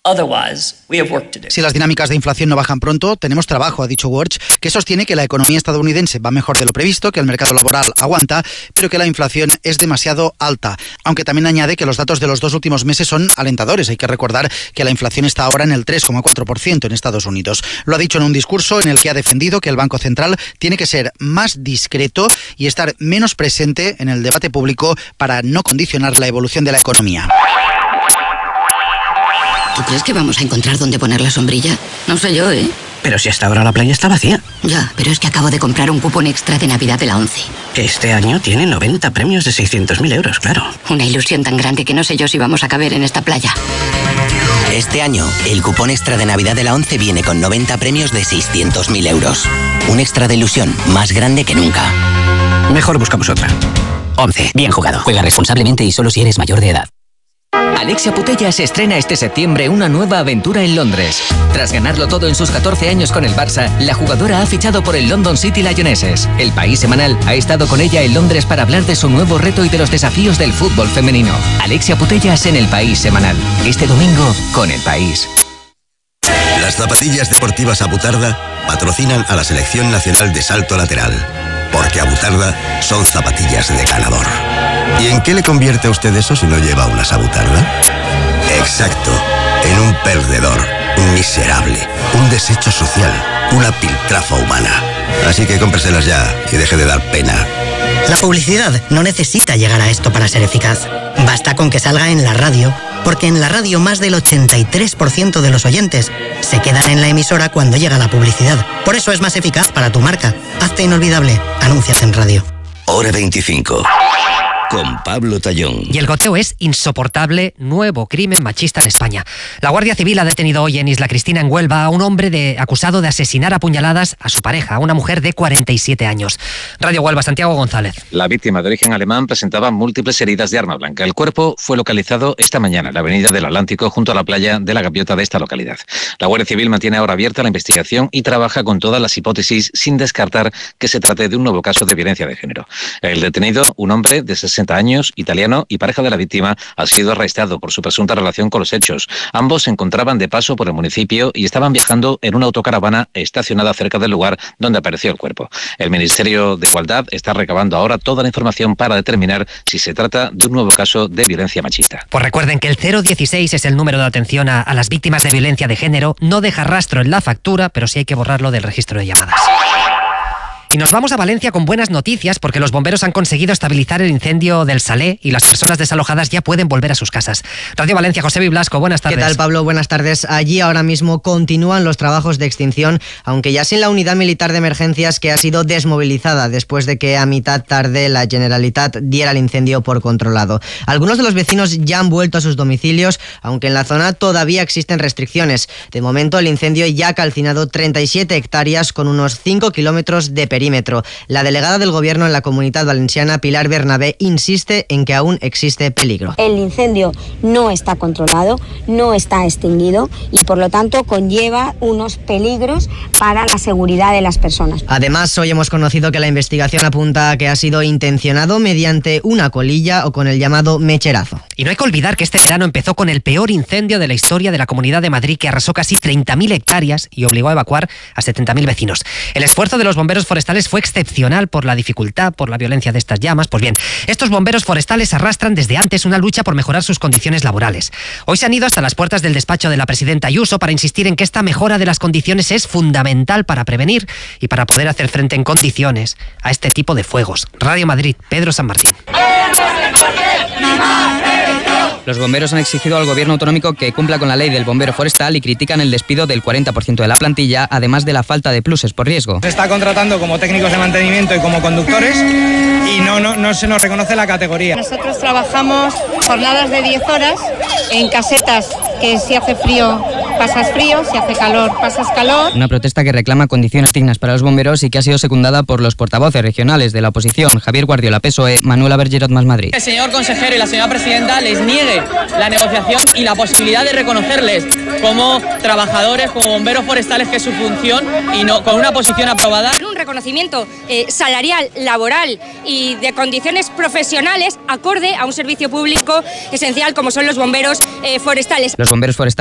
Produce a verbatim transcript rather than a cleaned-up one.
Si las dinámicas de inflación no bajan pronto, tenemos trabajo, ha dicho Warch, que sostiene que la economía estadounidense va mejor de lo previsto, que el mercado laboral aguanta, pero que la inflación es demasiado alta. Aunque también añade que los datos de los dos últimos meses son alentadores. Hay que recordar que la inflación está ahora en el tres coma cuatro por ciento en Estados Unidos. Lo ha dicho en un discurso en el que ha defendido que el Banco Central tiene que ser más discreto y estar menos presente en el debate público para no condicionar la evolución de la economía. ¿Tú crees que vamos a encontrar dónde poner la sombrilla? No sé yo, ¿eh? Pero si hasta ahora la playa está vacía. Ya, pero es que acabo de comprar un cupón extra de Navidad de la ONCE. Que este año tiene noventa premios de seiscientos mil euros, claro. Una ilusión tan grande que no sé yo si vamos a caber en esta playa. Este año, el cupón extra de Navidad de la ONCE viene con noventa premios de seiscientos mil euros. Un extra de ilusión más grande que nunca. Mejor buscamos otra. ONCE. Bien jugado. Juega responsablemente y solo si eres mayor de edad. Alexia Putellas estrena este septiembre una nueva aventura en Londres. Tras ganarlo todo en sus catorce años con el Barça, la jugadora ha fichado por el London City Lionesses. El País Semanal ha estado con ella en Londres para hablar de su nuevo reto y de los desafíos del fútbol femenino. Alexia Putellas en el País Semanal. Este domingo con El País. Las zapatillas deportivas Abutarda patrocinan a la Selección Nacional de Salto Lateral. Porque Abutarda son zapatillas de ganador. ¿Y en qué le convierte a usted eso si no lleva una Abutarda? Exacto, en un perdedor, un miserable, un desecho social, una piltrafa humana. Así que cómpreselas ya y deje de dar pena. La publicidad no necesita llegar a esto para ser eficaz. Basta con que salga en la radio, porque en la radio más del ochenta y tres por ciento de los oyentes se quedan en la emisora cuando llega la publicidad. Por eso es más eficaz para tu marca. Hazte inolvidable. Anuncias en radio. Hora veinticinco. Con Pablo Tallón. Y el goteo es insoportable, nuevo crimen machista en España. La Guardia Civil ha detenido hoy en Isla Cristina, en Huelva, a un hombre de, acusado de asesinar a puñaladas a su pareja, una mujer de cuarenta y siete años. Radio Huelva, Santiago González. La víctima de origen alemán presentaba múltiples heridas de arma blanca. El cuerpo fue localizado esta mañana en la avenida del Atlántico, junto a la playa de la Gaviota de esta localidad. La Guardia Civil mantiene ahora abierta la investigación y trabaja con todas las hipótesis sin descartar que se trate de un nuevo caso de violencia de género. El detenido, un hombre de sesenta años, italiano y pareja de la víctima, ha sido arrestado por su presunta relación con los hechos. Ambos se encontraban de paso por el municipio y estaban viajando en una autocaravana estacionada cerca del lugar donde apareció el cuerpo. El Ministerio de Igualdad está recabando ahora toda la información para determinar si se trata de un nuevo caso de violencia machista. Pues recuerden que el cero dieciséis es el número de atención a, a las víctimas de violencia de género. No deja rastro en la factura, pero sí hay que borrarlo del registro de llamadas. Y nos vamos a Valencia con buenas noticias porque los bomberos han conseguido estabilizar el incendio del Salé y las personas desalojadas ya pueden volver a sus casas. Radio Valencia, José Blasco, buenas tardes. ¿Qué tal, Pablo? Buenas tardes. Allí ahora mismo continúan los trabajos de extinción, aunque ya sin la unidad militar de emergencias que ha sido desmovilizada después de que a mitad tarde la Generalitat diera el incendio por controlado. Algunos de los vecinos ya han vuelto a sus domicilios, aunque en la zona todavía existen restricciones. De momento el incendio ya ha calcinado treinta y siete hectáreas con unos cinco kilómetros de perímetro. La delegada del Gobierno en la Comunidad Valenciana, Pilar Bernabé, insiste en que aún existe peligro. El incendio no está controlado, no está extinguido y por lo tanto conlleva unos peligros para la seguridad de las personas. Además, hoy hemos conocido que la investigación apunta a que ha sido intencionado mediante una colilla o con el llamado mecherazo. Y no hay que olvidar que este verano empezó con el peor incendio de la historia de la Comunidad de Madrid, que arrasó casi treinta mil hectáreas y obligó a evacuar a setenta mil vecinos. El esfuerzo de los bomberos forestales fue excepcional por la dificultad, por la violencia de estas llamas. Pues bien, estos bomberos forestales arrastran desde antes una lucha por mejorar sus condiciones laborales. Hoy se han ido hasta las puertas del despacho de la presidenta Ayuso para insistir en que esta mejora de las condiciones es fundamental para prevenir y para poder hacer frente en condiciones a este tipo de fuegos. Radio Madrid, Pedro San Martín. Los bomberos han exigido al gobierno autonómico que cumpla con la ley del bombero forestal y critican el despido del cuarenta por ciento de la plantilla, además de la falta de pluses por riesgo. Se está contratando como técnicos de mantenimiento y como conductores y no, no, no se nos reconoce la categoría. Nosotros trabajamos jornadas de diez horas en casetas, que si hace frío pasas frío, si hace calor pasas calor. Una protesta que reclama condiciones dignas para los bomberos y que ha sido secundada por los portavoces regionales de la oposición, Javier Guardiola, P S O E, Manuela Bergerot más Madrid. El señor consejero y la señora presidenta les niegue la negociación y la posibilidad de reconocerles como trabajadores, como bomberos forestales, que es su función, y no con una posición aprobada. Un reconocimiento eh, salarial, laboral y de condiciones profesionales acorde a un servicio público esencial como son los bomberos eh, forestales. Los bomberos forestales